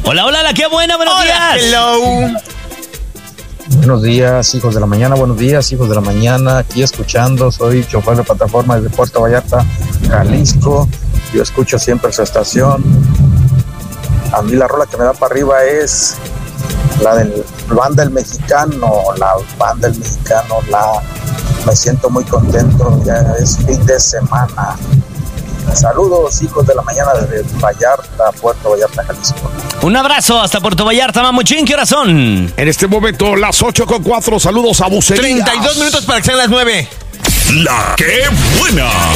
Hola, hola, la que buena, buenos días. Hello. Buenos días, hijos de la mañana, buenos días, hijos de la mañana, aquí escuchando, soy chofer de plataforma desde Puerto Vallarta, Jalisco, yo escucho siempre su estación. A mí la rola que me da para arriba es la del Banda El Mexicano, me siento muy contento, ya es fin de semana. Saludos, hijos de la mañana, desde Vallarta, Puerto Vallarta, Jalisco. Un abrazo hasta Puerto Vallarta, Mamuchín. ¿Qué horas son? En este momento, las 8:04. Saludos a Bucerías. 32 minutos para que sean las 9. La que buena.